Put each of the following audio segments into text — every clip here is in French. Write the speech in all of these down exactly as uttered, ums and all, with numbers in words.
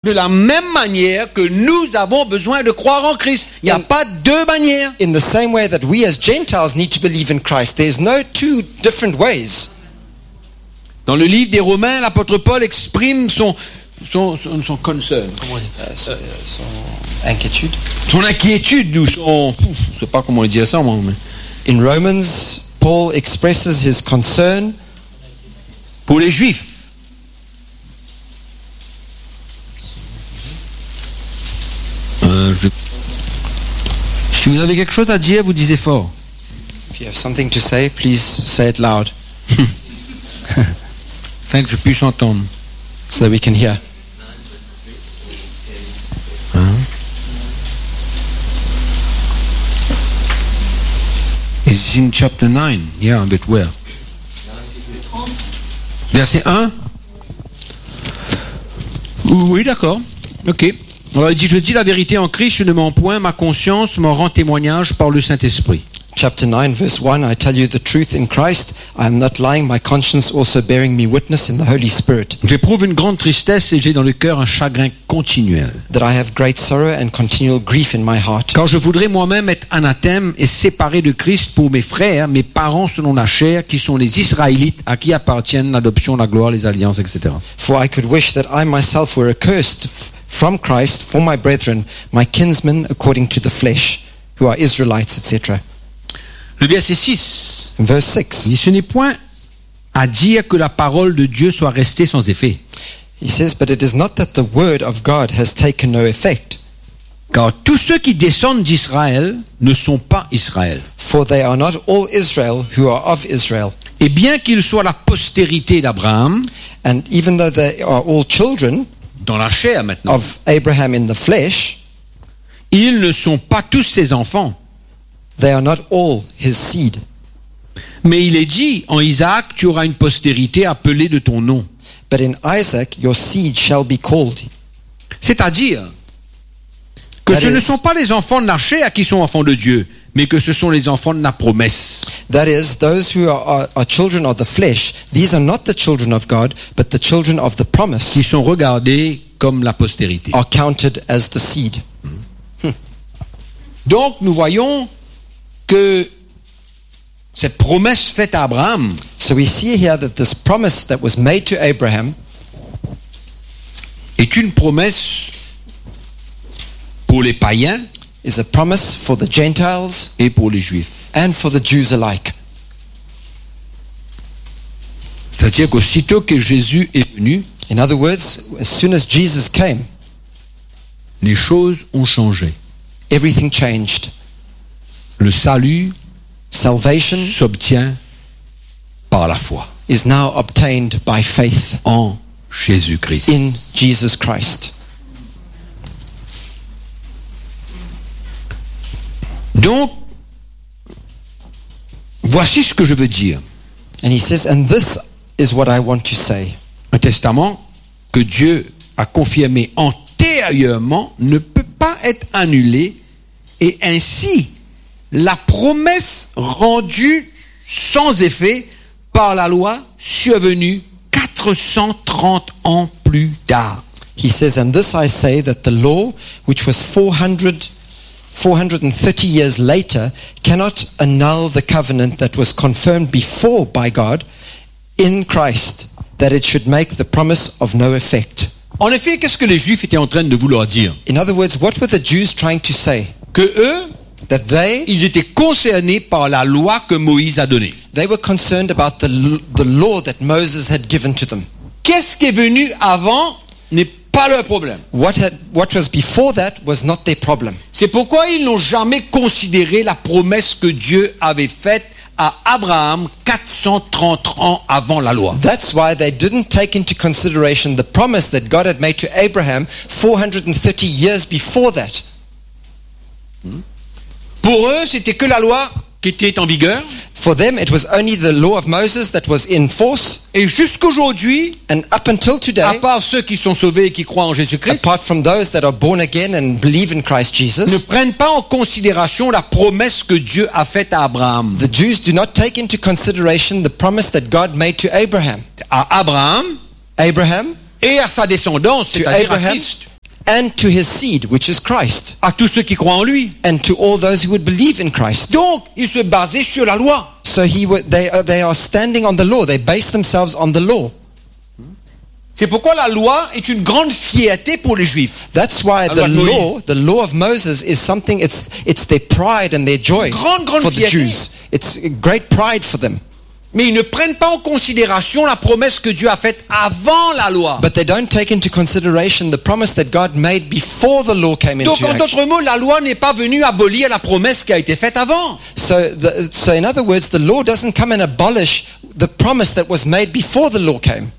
de la même manière que nous avons besoin de croire en Christ. Il n'y a In- pas deux manières. In the same way that we as Gentiles need to believe in Christ, there's no two different ways. Dans le livre des Romains, l'apôtre Paul exprime son, son, son, son concern, comment on dit, Uh, so, uh, so, inquietude. son inquiétude, ou son, je ne sais pas comment on dit ça, moi. Mais In Romans, Paul expresses his concern pour les Juifs. Euh, je- Si vous avez quelque chose à dire, vous disiez fort. If you have something to say, please say it loud Afin que je puisse entendre. so that we can hear. It's in chapter nine. Yeah, but where? Verset un. Oui, d'accord. Ok. Alors il dit, je dis la vérité en Christ, je ne mens point, ma conscience m'en rend témoignage par le Saint-Esprit. Chapter nine, verse one, I tell you the truth in Christ. I am not lying, my conscience also bearing me witness in the Holy Spirit, J'éprouve une grande tristesse et j'ai dans le cœur un chagrin continuel. that I have great sorrow and continual grief in my heart. Car je voudrais moi-même être anathème et séparé de Christ pour mes frères, mes parents selon la chair, qui sont les Israélites, à qui appartiennent l'adoption, la gloire, les alliances, et cetera. For I could wish that I myself were accursed f- from Christ for my brethren, my kinsmen according to the flesh, who are Israelites, et cetera. Le verset six. In verse six, Il dit, ce n'est point à dire que la parole de Dieu soit restée sans effet. he says, but it is not that the word of God has taken no effect, Car tous ceux qui descendent d'Israël ne sont pas Israël. for they are not all Israel who are of Israel. Et bien qu'ils soient la postérité d'Abraham, And even though they are all children dans la chair maintenant, of Abraham in the flesh, ils ne sont pas tous ses enfants. they are not all his seed. Mais il est dit, en Isaac, tu auras une postérité appelée de ton nom. But in Isaac your seed shall be called. C'est-à-dire que That ce is- ne sont pas les enfants de la chair qui sont enfants de Dieu, mais que ce sont les enfants de la promesse. That is, those who are, are, are children of the flesh, these are not the children of God, but the children of the Qui promise, sont regardés comme la postérité. are counted as the seed. Donc nous voyons que cette promesse faite à Abraham So we see here that this promise that was made to Abraham est une promesse pour les païens is a promise for the Gentiles et pour les juifs. and for the Jews alike. C'est-à-dire qu'aussitôt que Jésus est venu, In other words, as soon as Jesus came, les choses ont changé. everything changed. Le salut Salvation s'obtient par la foi is now obtained by faith en Jésus-Christ. in Jesus Christ. Donc, voici ce que je veux dire. And he says, and this is what I want to say. Un testament que Dieu a confirmé antérieurement ne peut pas être annulé et ainsi la promesse rendue sans effet par la loi survenue quatre cent trente ans plus tard. He says, and this I say, that the law, which was four hundred, four hundred thirty years later, cannot annul the covenant that was confirmed before by God in Christ, that it should make the promise of no effect. En effet, qu'est-ce que les Juifs étaient en train de vouloir dire? In other words, what were the Jews trying to say? Que eux, That they, ils étaient concernés par la loi que Moïse a donnée. they were concerned about the, the law that Moses had given to them. Qu'est-ce qui est venu avant n'est pas leur problème. What, had, what was before that was not their problem. C'est pourquoi ils n'ont jamais considéré la promesse que Dieu avait faite à Abraham quatre cent trente ans avant la loi. That's why they didn't take into consideration the promise that God had made to Abraham four hundred thirty years before that. Pour eux, c'était que la loi qui était en vigueur. For them, it was only the law of Moses that was in force. Et jusqu'aujourd'hui, And up until à today, part ceux qui sont sauvés et qui croient en Jésus-Christ, apart from those that are born again and believe in Christ ne Jesus, prennent pas en considération la promesse que Dieu a faite à Abraham. the Jews do not take into consideration the promise that God made to Abraham. À Abraham Abraham, et à sa descendance, to c'est-à-dire à Abraham Christ. and to his seed, which is Christ, à tous ceux qui croient en lui. and to all those who would believe in Christ. Donc, ils se basaient sur la loi. So he would, they, are, they are standing on the law. They base themselves on the law. C'est pourquoi la loi est une grande fierté pour les Juifs. That's why La the loi de law, Moïse. the law of Moses is something, it's, it's their pride and their joy Grande, grande for the fierté. Jews. It's a great pride for them. Mais ils ne prennent pas en considération la promesse que Dieu a faite avant la loi. But they don't take into consideration the promise that God made before the law came Donc, into en action. d'autres mots, la loi n'est pas venue abolir la promesse qui a été faite avant. So, the, so in other words, the law doesn't come and abolish the promise that was made before the law came.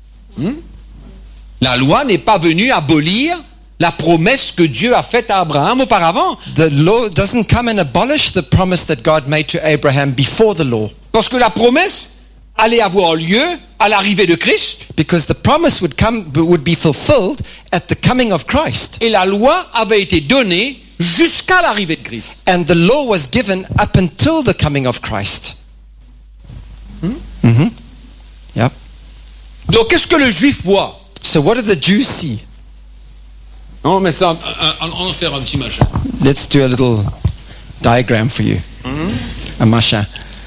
La loi n'est pas venue abolir la promesse que Dieu a faite à Abraham auparavant. The law doesn't come and abolish the promise that God made to Abraham before the law. Parce que la promesse allait avoir lieu à l'arrivée de Christ. Because the promise would come, would be fulfilled at the coming of Christ. Et la loi avait été donnée jusqu'à l'arrivée de Christ. And the law was given up until the coming of Christ. Mm-hmm. Yep. Donc qu'est-ce que le juif voit? So what do the Jews see? On met ça, on en faire un petit machin. Let's do a little diagram for you. A machin.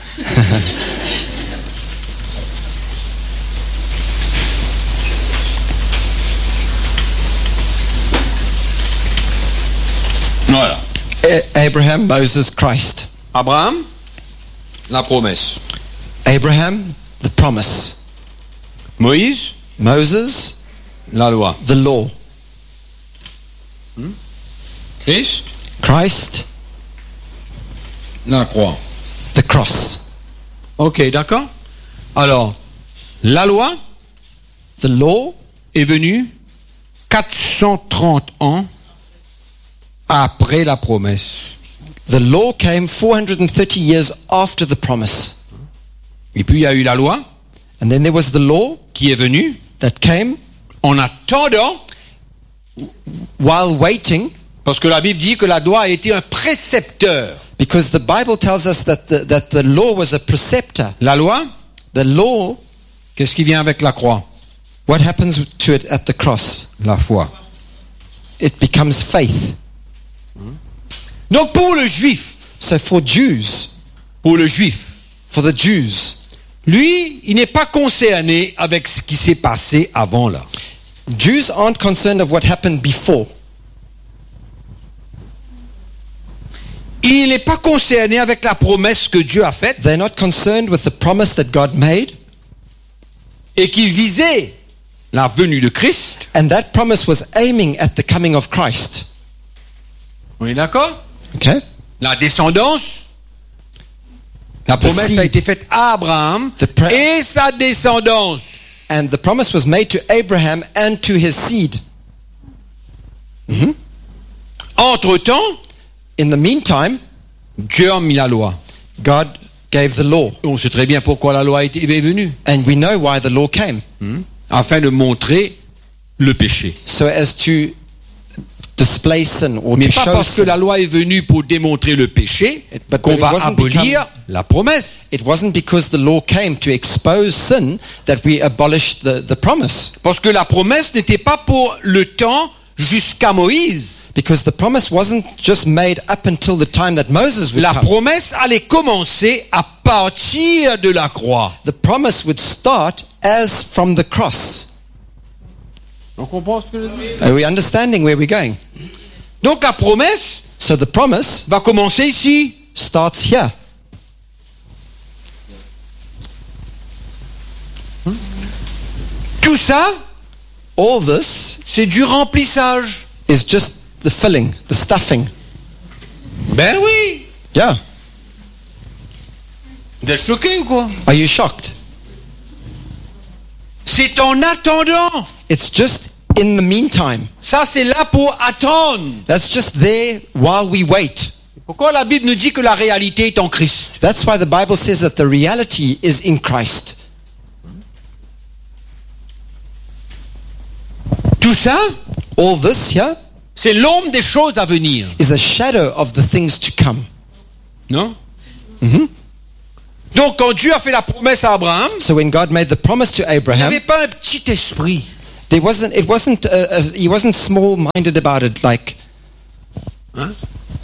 Voilà. A- Abraham, Moses, Christ. Abraham, la promesse. Abraham, the promise. Moïse, Moses, la loi. the law. Christ, Christ, la croix. the cross. Ok, d'accord. Alors, la loi The law est venue quatre cent trente ans après la promesse. The law came four hundred thirty years after the promise. Et puis il y a eu la loi And then there was the law qui est venue that came en attendant, while waiting, parce que la Bible dit que la loi a été un précepteur. because the Bible tells us that the, that the law was a preceptor. La loi, The law, qu'est-ce qui vient avec la croix? what happens to it at the cross? La foi. It becomes faith. Donc pour le juif, So for Jews, pour le juif, for the Jews, lui, il n'est pas concerné avec ce qui s'est passé avant là. Jews aren't concerned of what happened before. Il n'est pas concerné avec la promesse que Dieu a faite They're not concerned with the promise that God made, et qui visait la venue de Christ. and that promise was aiming at the coming of Christ. On est d'accord? Okay? La descendance, la The promesse seed. a été faite à Abraham The pre- et sa descendance. And the promise was made to Abraham and to his seed. Entre-temps, In the meantime, Dieu a mis la loi. God gave the law. On sait très bien pourquoi la loi est est venue. And we know why the law came. Afin de montrer le péché. So as to display sin or Mais to pas show parce que sin. la loi est venue pour démontrer le péché It- but- qu'on but it va wasn't abolir become- la promesse. It wasn't because the law came to expose sin that we abolished the, the promise. Parce que la promesse n'était pas pour le temps jusqu'à Moïse. Because the promise wasn't just made up until the time that Moses would La come. promesse allait commencer à partir de la croix. The promise would start as from the cross. On comprend ce que je dis? Are we understanding where we're going? Donc la promesse So the promise va commencer ici. starts here. Tout ça, All this c'est du remplissage. is just the filling, the stuffing. Ben oui. Yeah. Vous êtes choqués ou quoi? Are you shocked? C'est en attendant. It's just in the meantime. Ça, c'est là pour attendre. That's just there while we wait. Pourquoi la Bible nous dit que la réalité est en Christ? That's why the Bible says that the reality is in Christ. Tout ça, All this here c'est l'ombre des choses à venir. is a shadow of the things to come. Non? Donc, quand Dieu a fait la promesse à Abraham, So when God made the promise to il n'y Abraham, avait pas un petit esprit. There wasn't. It wasn't. Uh, uh, he wasn't small-minded about it. Like Hein?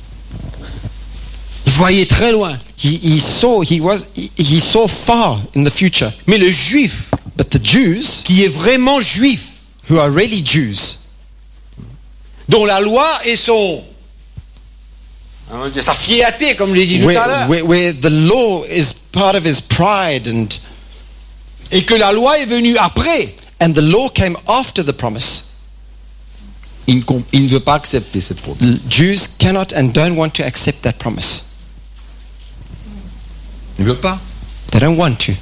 Il voyait très loin. he, he saw. He was. He, he saw far in the future. Mais le juif, But the Jews, qui est vraiment juif, who are really Jews, dont la loi est son, on va dire, sa fierté, comme je l'ai dit tout where, à l'heure, where, where the law is part of his pride, and et que la loi est venue après, and the law came after the promise. il ne, comp- il ne veut pas accepter cette promesse. L- Jews cannot and don't want to accept that promise. Il ne veut pas. They don't want to.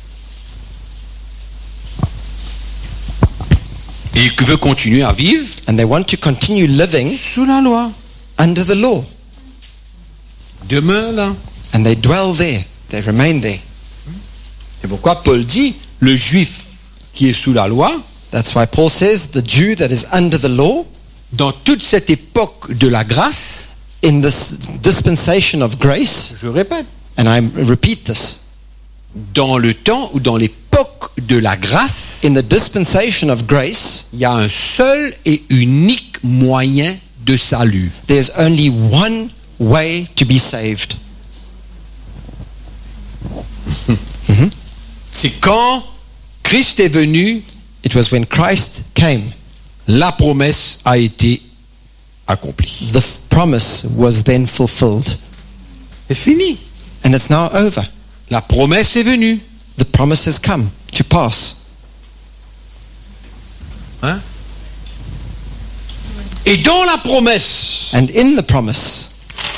Et il veut continuer à vivre And they want to continue living sous la loi. under the law. Demeure là. And they dwell there. They remain there. C'est pourquoi Paul dit, le juif qui est sous la loi, That's why Paul says the Jew that is under the law, dans toute cette époque de la grâce, in this dispensation of grace, je répète, and I repeat this, dans le temps ou dans l'époque de la grâce, in the dispensation of grace, il y a un seul et unique moyen de salut. there's only one way to be saved. C'est quand Christ est venu, It was when Christ came, la promesse a été accomplie. the f- promise was then fulfilled. C'est fini. And it's now over. La promesse est venue. The promise has come to pass. Hein? Et dans la promesse, And in the promise,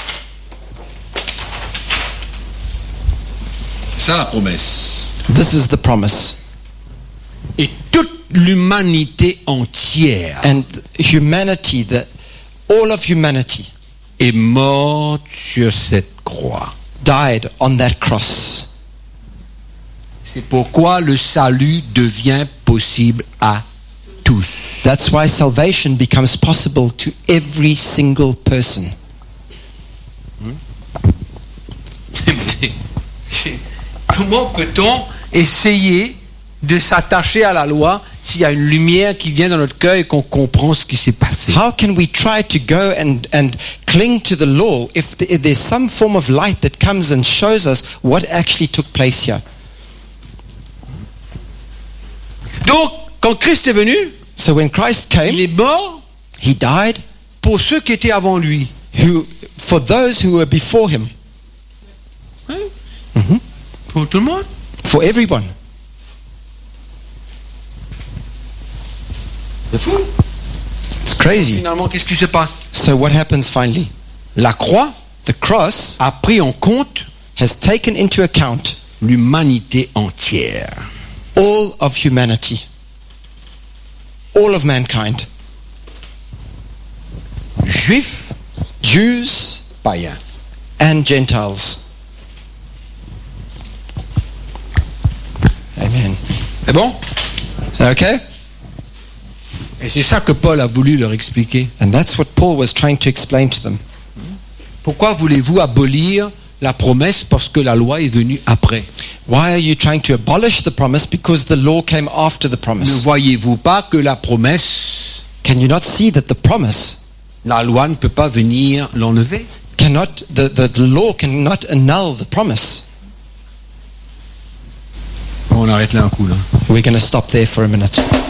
c'est ça la promesse. this is the promise. Et toute l'humanité entière And humanity, the, all of humanity, est morte sur cette croix. died on that cross. C'est pourquoi le salut devient possible à tous. That's why salvation becomes possible to every single person. Comment peut-on essayer de s'attacher à la loi s'il y a une lumière qui vient dans notre cœur et qu'on comprend ce qui s'est passé? How can we try to go and, and cling to the law if, the, if there's some form of light that comes and shows us what actually took place here? Donc, quand Christ est venu, So when Christ il came, est mort he died pour ceux qui étaient avant lui. who, for those who were before him, Hein? Mhm. Pour tout le monde. for everyone. C'est fou. It's crazy. Finalement, qu'est-ce qui se passe? So what happens finally? La croix The cross a pris en compte has taken into account l'humanité entière. all of humanity, all of mankind, Juifs, Jews païens. and Gentiles. Amen. C'est bon? Okay? Et c'est ça que Paul a voulu leur expliquer. And that's what Paul was trying to explain to them. Pourquoi voulez-vous abolir la promesse parce que la loi est venue après? Why are you trying to abolish the promise? Because the law came after the Ne promise. voyez-vous pas que la promesse, Can you not see that the promise la loi ne peut pas venir l'enlever? cannot, the, the, the law cannot annul the promise? On arrête là un coup là. We're going to stop there for a minute.